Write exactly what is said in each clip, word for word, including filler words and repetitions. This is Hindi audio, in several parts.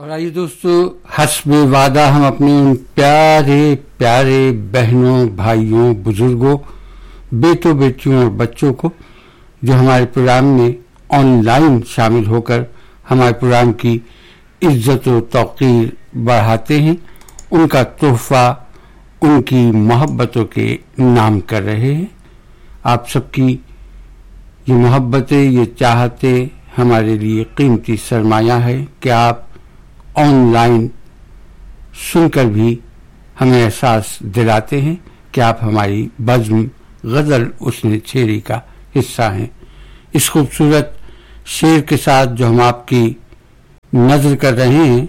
और आइए दोस्तों, हस्बे वादा हम अपने उन प्यारे प्यारे बहनों, भाइयों, बुजुर्गों, बेटों, बेटियों और बच्चों को जो हमारे प्रोग्राम में ऑनलाइन शामिल होकर हमारे प्रोग्राम की इज्जत और तौकीर बढ़ाते हैं, उनका तोहफा उनकी मोहब्बतों के नाम कर रहे हैं। आप सबकी ये मोहब्बतें, ये चाहते हमारे लिए कीमती सरमाया है कि आप ऑनलाइन सुनकर भी हमें एहसास दिलाते हैं कि आप हमारी बज़्म गज़ल उसने छेड़ी का हिस्सा हैं। इस खूबसूरत शेर के साथ जो हम आपकी नज़र कर रहे हैं,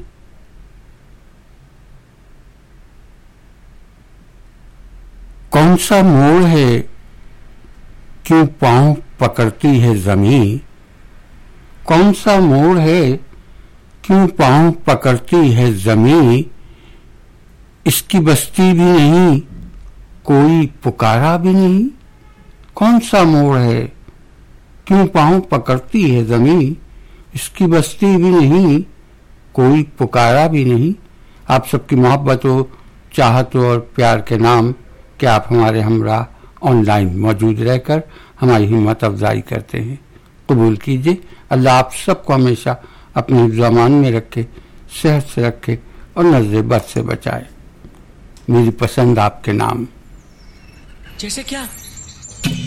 कौन सा मोड़ है क्यों पांव पकड़ती है ज़मीं, कौन सा मोड़ है क्यों पांव पकड़ती है ज़मीं, इसकी बस्ती भी नहीं कोई पुकारा भी नहीं। कौन सा मोड़ है क्यों पांव पकड़ती है ज़मीं, इसकी बस्ती भी नहीं कोई पुकारा भी नहीं। आप सबकी मोहब्बतों, चाहतों और प्यार के नाम कि आप हमारे हमरा ऑनलाइन मौजूद रहकर हमारी हिम्मत अफजाई करते हैं, कबूल कीजिए। अल्लाह आप सबको हमेशा अपने ज़मान में रखे, सेहत से रखे और नज़र बद से बचाए। मेरी पसंद आपके नाम। जैसे क्या?